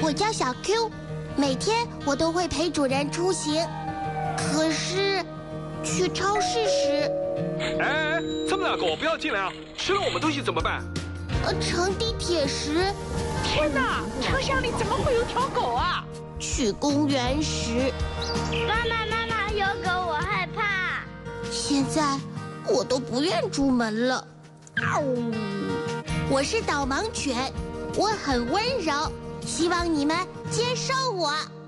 我叫小 Q， 每天我都会陪主人出行。可是，去超市时， 哎，这么两狗不要进来啊！吃了我们东西怎么办？ 乘地铁时， 天哪，车厢里怎么会有条狗啊？ 去公园时， 妈妈，有狗我害怕。 现在我都不愿出门了。我是导盲犬，我很温柔，希望你们接受我。